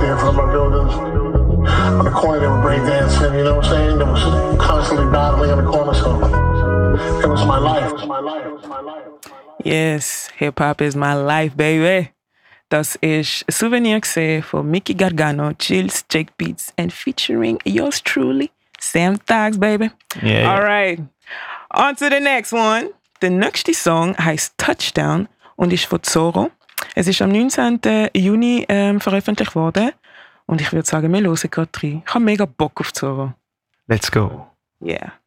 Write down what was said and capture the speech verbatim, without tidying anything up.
there in front of my buildings. On the corner, they were breakdancing, you know what I'm saying? They was constantly battling on the corner, so it was my life. It was my life. It was my life. Yes, Hip-Hop is my life, baby. Das ist ein Souvenir von Mickey Gargano, Chills, Jake Beats and featuring yours truly, Sam Thags, baby. Yeah. All right, on to the next one. Der nächste Song heißt Touchdown und ist von Zorro. Es ist am neunzehnten Juni ähm, veröffentlicht worden. Und ich würde sagen, wir hören gerade rein. Ich habe mega Bock auf Zorro. Let's go. Yeah.